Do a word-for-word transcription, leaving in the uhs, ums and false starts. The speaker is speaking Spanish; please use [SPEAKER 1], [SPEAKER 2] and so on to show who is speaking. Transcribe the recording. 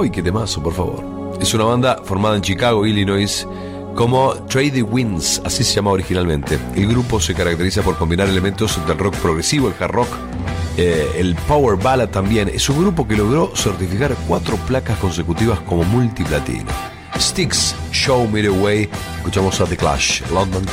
[SPEAKER 1] ¡Ay, qué temazo, por favor! Es una banda formada en Chicago, Illinois, como Trade the Winds, así se llama originalmente. El grupo se caracteriza por combinar elementos del rock progresivo, el hard rock, eh, el power ballad también. Es un grupo que logró certificar cuatro placas consecutivas como multiplatino. Styx, Show Me the Way. Escuchamos a The Clash, London